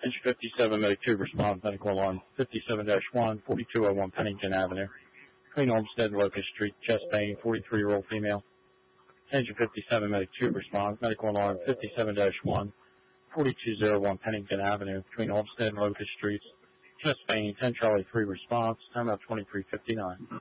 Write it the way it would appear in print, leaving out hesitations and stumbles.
Engine 57, Medic 2, respond, medical alarm 57-1, 4201 Pennington Avenue, between Olmsted and Locust Street, chest pain, 43-year-old female. Engine 57, Medic 2, respond, medical alarm 57-1, 4201 Pennington Avenue, between Olmsted and Locust Streets, chest pain, 10 Charlie 3 response, time out 2359.